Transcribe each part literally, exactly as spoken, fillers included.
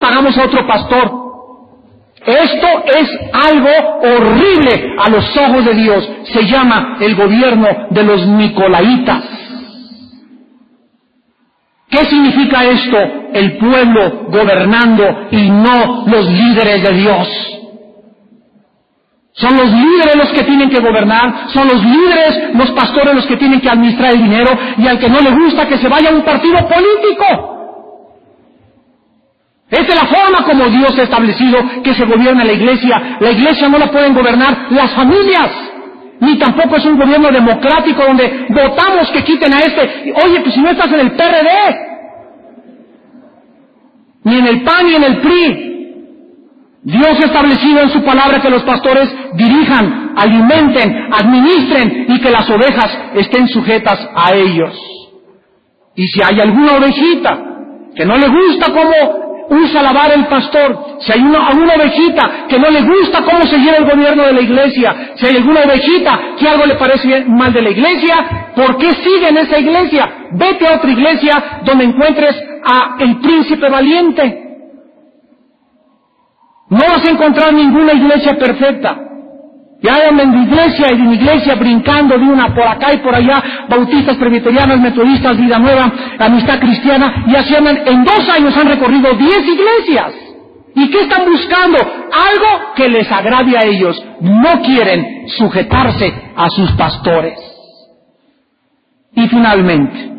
pagamos a otro pastor. Esto es algo horrible a los ojos de Dios. Se llama el gobierno de los nicolaitas. ¿Qué significa esto? El pueblo gobernando y no los líderes de Dios. Son los líderes los que tienen que gobernar, son los líderes, los pastores los que tienen que administrar el dinero, y al que no le gusta que se vaya a un partido político. Esa es la forma como Dios ha establecido que se gobierna la iglesia. La iglesia no la pueden gobernar las familias, ni tampoco es un gobierno democrático donde votamos que quiten a este. Oye, pues si no estás en el P R D, ni en el P A N ni en el P R I. Dios ha establecido en su palabra que los pastores dirijan, alimenten, administren y que las ovejas estén sujetas a ellos. Y si hay alguna ovejita que no le gusta cómo usa la vara el pastor, si hay una, alguna ovejita que no le gusta cómo se lleva el gobierno de la iglesia, si hay alguna ovejita que algo le parece mal de la iglesia, ¿por qué sigue en esa iglesia? Vete a otra iglesia donde encuentres a el príncipe valiente. No vas a encontrar ninguna iglesia perfecta. Ya andan en iglesia y en iglesia brincando de una por acá y por allá, bautistas, presbiterianos, metodistas, vida nueva, amistad cristiana, y así andan. En dos años han recorrido diez iglesias. ¿Y qué están buscando? Algo que les agrade a ellos. No quieren sujetarse a sus pastores. Y finalmente,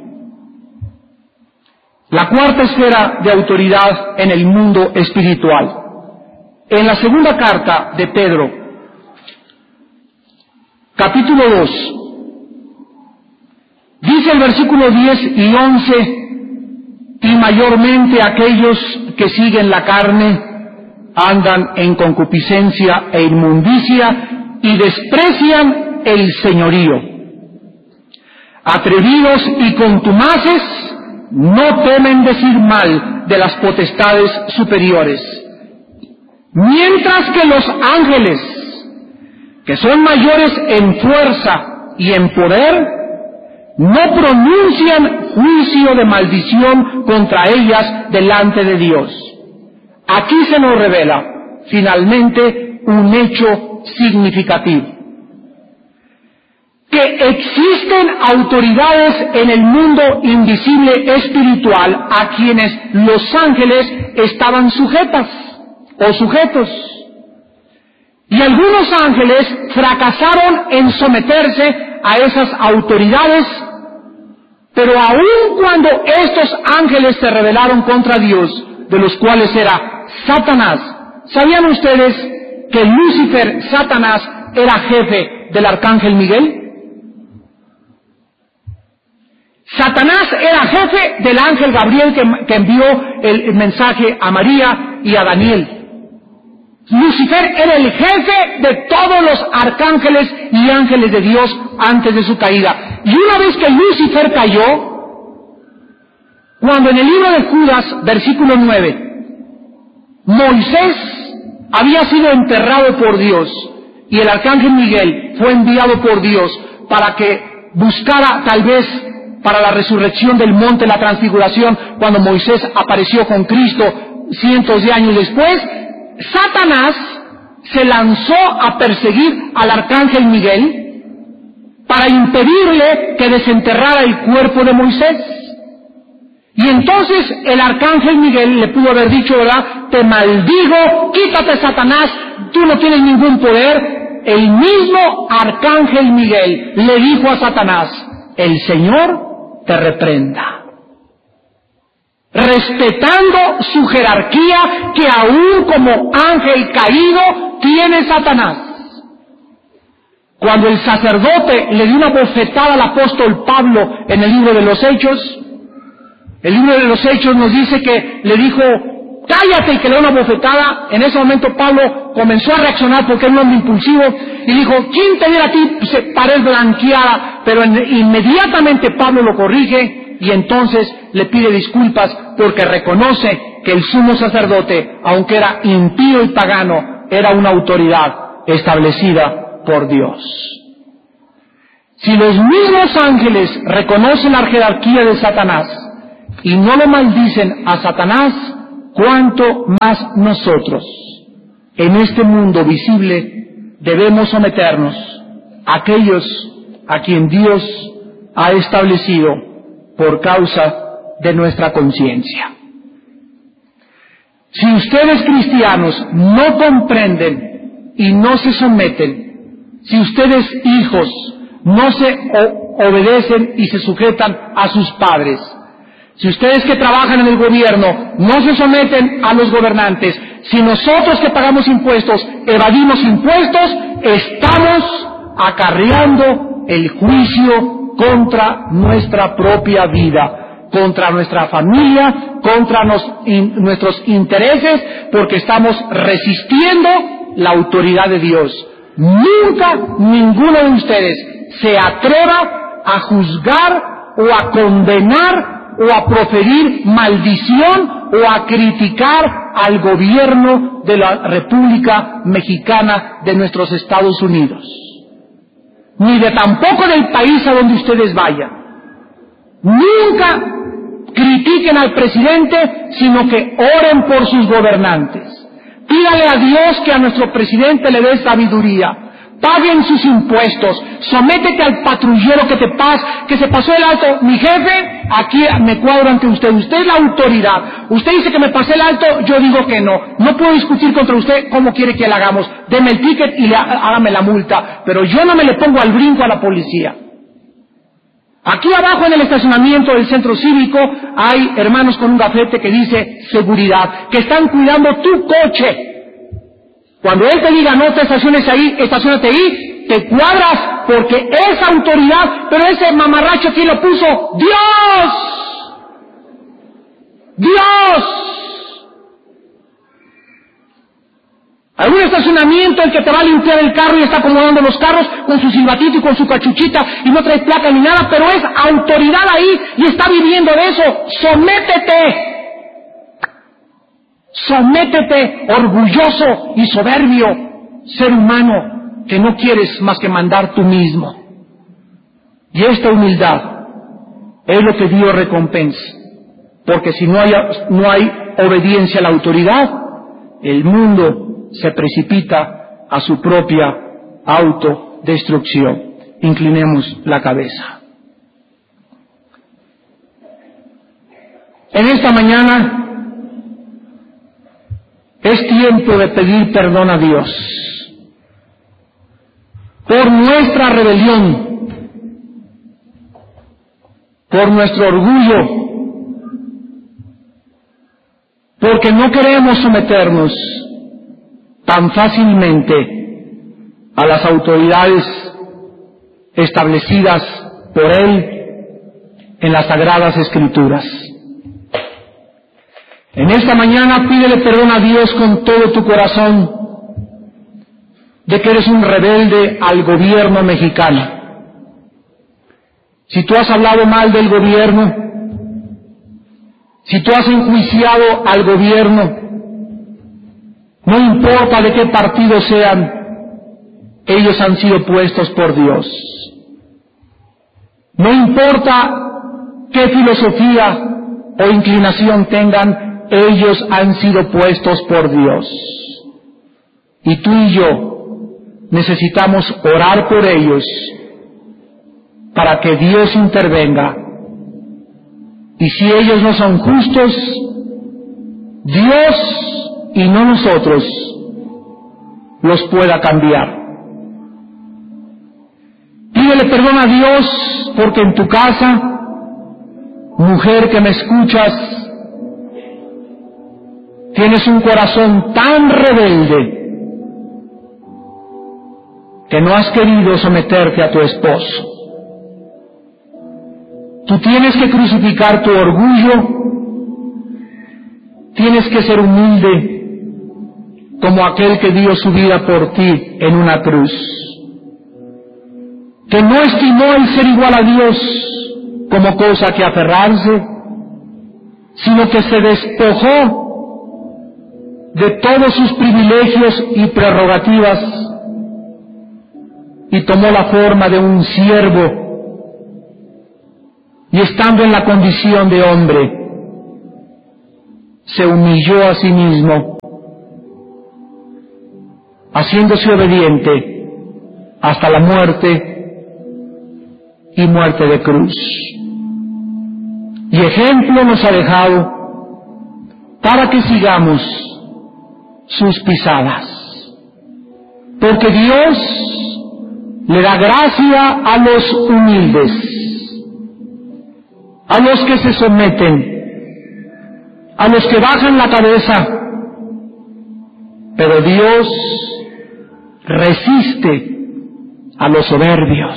la cuarta esfera de autoridad en el mundo espiritual. En la segunda carta de Pedro, capítulo dos, dice el versículo diez y once, y mayormente aquellos que siguen la carne andan en concupiscencia e inmundicia y desprecian el señorío. Atrevidos y contumaces, no temen decir mal de las potestades superiores. Mientras que los ángeles, que son mayores en fuerza y en poder, no pronuncian juicio de maldición contra ellas delante de Dios. Aquí se nos revela, finalmente, un hecho significativo. Que existen autoridades en el mundo invisible espiritual a quienes los ángeles estaban sujetas o sujetos. Y algunos ángeles fracasaron en someterse a esas autoridades, pero aun cuando estos ángeles se rebelaron contra Dios, de los cuales era Satanás, ¿sabían ustedes que Lucifer, Satanás, era jefe del arcángel Miguel? Satanás era jefe del ángel Gabriel que, que envió el, el mensaje a María y a Daniel. Lucifer era el jefe de todos los arcángeles y ángeles de Dios antes de su caída. Y una vez que Lucifer cayó, cuando en el libro de Judas, versículo nueve, Moisés había sido enterrado por Dios y el arcángel Miguel fue enviado por Dios para que buscara tal vez para la resurrección del monte, la transfiguración, cuando Moisés apareció con Cristo cientos de años después, Satanás se lanzó a perseguir al arcángel Miguel para impedirle que desenterrara el cuerpo de Moisés. Y entonces el arcángel Miguel le pudo haber dicho, ¿verdad? Te maldigo, quítate, Satanás, tú no tienes ningún poder. El mismo arcángel Miguel le dijo a Satanás, el Señor te reprenda, respetando su jerarquía que aún como ángel caído tiene Satanás. Cuando el sacerdote le dio una bofetada al apóstol Pablo en el libro de los Hechos, el libro de los Hechos nos dice que le dijo, cállate, y que le dio una bofetada. En ese momento Pablo comenzó a reaccionar porque era un hombre impulsivo y dijo, ¿quién te diera a ti pared blanqueada? Pero en, inmediatamente Pablo lo corrige y entonces le pide disculpas porque reconoce que el sumo sacerdote, aunque era impío y pagano, era una autoridad establecida por Dios. Si los mismos ángeles reconocen la jerarquía de Satanás y no lo maldicen a Satanás, cuánto más nosotros, en este mundo visible, debemos someternos a aquellos a quien Dios ha establecido por causa de nuestra conciencia. Si ustedes cristianos no comprenden y no se someten, si ustedes hijos no se o- obedecen y se sujetan a sus padres, si ustedes que trabajan en el gobierno no se someten a los gobernantes, si nosotros que pagamos impuestos evadimos impuestos, estamos acarreando el juicio contra nuestra propia vida, contra nuestra familia, contra nos, in, nuestros intereses, porque estamos resistiendo la autoridad de Dios. Nunca ninguno de ustedes se atreva a juzgar o a condenar o a proferir maldición o a criticar al gobierno de la República Mexicana de nuestros Estados Unidos, ni de tampoco del país a donde ustedes vayan. Nunca critiquen al presidente, sino que oren por sus gobernantes. Pídale a Dios que a nuestro presidente le dé sabiduría. Paguen sus impuestos. Sométete al patrullero que te pasa, que se pasó el alto. Mi jefe, aquí me cuadro ante usted. Usted es la autoridad. Usted dice que me pasé el alto, yo digo que no. No puedo discutir contra usted cómo quiere que le hagamos. Deme el ticket y le, hágame la multa. Pero yo no me le pongo al brinco a la policía. Aquí abajo en el estacionamiento del centro cívico hay hermanos con un gafete que dice seguridad, que están cuidando tu coche. Cuando él te diga no te estaciones ahí, estacionate ahí, te cuadras porque es autoridad, pero ese mamarracho ¿quién lo puso? ¡Dios! ¡Dios! Algún estacionamiento el que te va a limpiar el carro y está acomodando los carros con su silbatito y con su cachuchita y no trae placa ni nada, pero es autoridad ahí y está viviendo de eso. ¡Sométete! Sométete, orgulloso y soberbio ser humano que no quieres más que mandar tú mismo. Y esta humildad es lo que Dios recompensa, porque si no hay, no hay obediencia a la autoridad, el mundo se precipita a su propia autodestrucción. Inclinemos la cabeza. En esta mañana es tiempo de pedir perdón a Dios por nuestra rebelión, por nuestro orgullo, porque no queremos someternos tan fácilmente a las autoridades establecidas por Él en las Sagradas Escrituras. En esta mañana pídele perdón a Dios con todo tu corazón de que eres un rebelde al gobierno mexicano. Si tú has hablado mal del gobierno, si tú has enjuiciado al gobierno, no importa de qué partido sean, ellos han sido puestos por Dios. No importa qué filosofía o inclinación tengan, ellos han sido puestos por Dios. Y tú y yo necesitamos orar por ellos para que Dios intervenga. Y si ellos no son justos, Dios y no nosotros los pueda cambiar. Pídele perdón a Dios porque en tu casa, mujer que me escuchas, tienes un corazón tan rebelde que no has querido someterte a tu esposo. Tú tienes que crucificar tu orgullo, tienes que ser humilde como aquel que dio su vida por ti en una cruz, que no estimó el ser igual a Dios como cosa que aferrarse, sino que se despojó de todos sus privilegios y prerrogativas y tomó la forma de un siervo, y estando en la condición de hombre, se humilló a sí mismo, haciéndose obediente hasta la muerte y muerte de cruz. Y ejemplo nos ha dejado para que sigamos sus pisadas. Porque Dios le da gracia a los humildes, a los que se someten, a los que bajan la cabeza. Pero Dios resiste a los soberbios.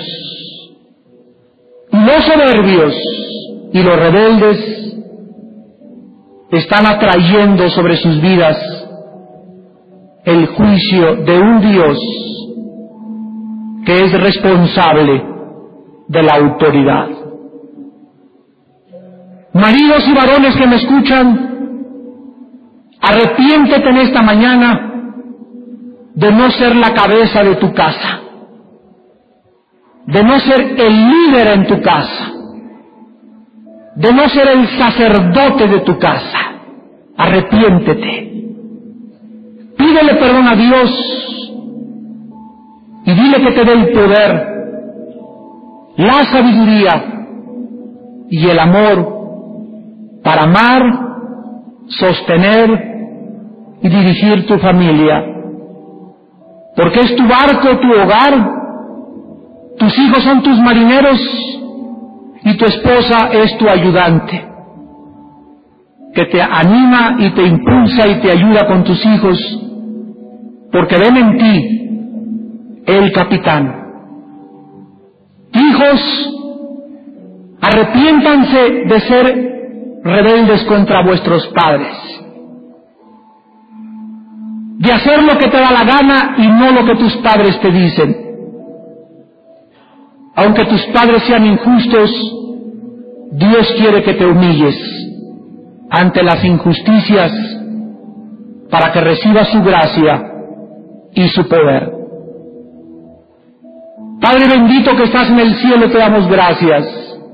Y los soberbios y los rebeldes están atrayendo sobre sus vidas el juicio de un Dios que es responsable de la autoridad. Maridos y varones que me escuchan, arrepiéntete en esta mañana de no ser la cabeza de tu casa, de no ser el líder en tu casa, de no ser el sacerdote de tu casa. Arrepiéntete. Pídele perdón a Dios y dile que te dé el poder, la sabiduría y el amor para amar, sostener y dirigir tu familia. Porque es tu barco, tu hogar, tus hijos son tus marineros y tu esposa es tu ayudante, que te anima y te impulsa y te ayuda con tus hijos, porque ven en ti el capitán. Hijos, arrepiéntanse de ser rebeldes contra vuestros padres, de hacer lo que te da la gana y no lo que tus padres te dicen. Aunque tus padres sean injustos, Dios quiere que te humilles ante las injusticias para que recibas su gracia y su poder. Padre bendito que estás en el cielo, te damos gracias,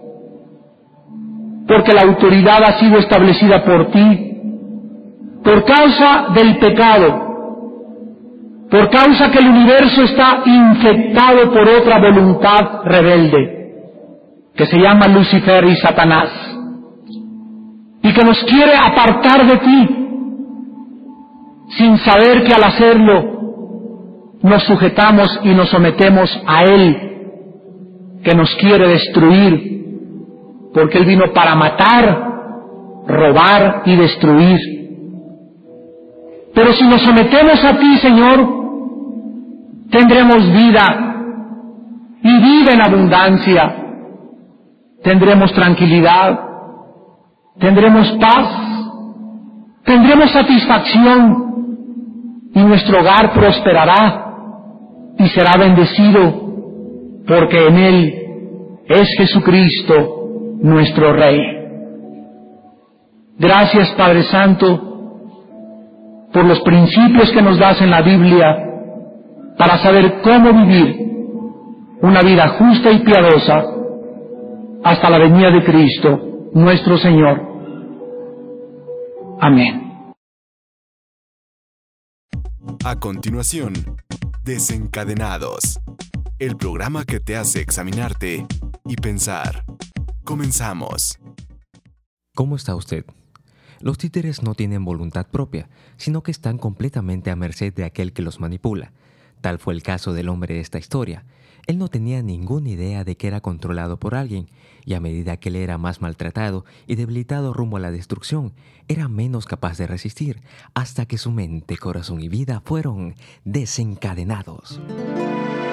porque la autoridad ha sido establecida por ti, por causa del pecado, por causa que el universo está infectado por otra voluntad rebelde, que se llama Lucifer y Satanás, y que nos quiere apartar de ti, sin saber que al hacerlo nos sujetamos y nos sometemos a Él, que nos quiere destruir, porque Él vino para matar, robar y destruir. Pero si nos sometemos a ti, Señor, tendremos vida, y vida en abundancia. Tendremos tranquilidad, tendremos paz, tendremos satisfacción, y nuestro hogar prosperará y será bendecido, porque en Él es Jesucristo nuestro Rey. Gracias, Padre Santo, por los principios que nos das en la Biblia para saber cómo vivir una vida justa y piadosa hasta la venida de Cristo, nuestro Señor. Amén. A continuación, Desencadenados, el programa que te hace examinarte y pensar. Comenzamos. ¿Cómo está usted? Los títeres no tienen voluntad propia, sino que están completamente a merced de aquel que los manipula. Tal fue el caso del hombre de esta historia. Él no tenía ninguna idea de que era controlado por alguien, y a medida que él era más maltratado y debilitado rumbo a la destrucción, era menos capaz de resistir, hasta que su mente, corazón y vida fueron desencadenados.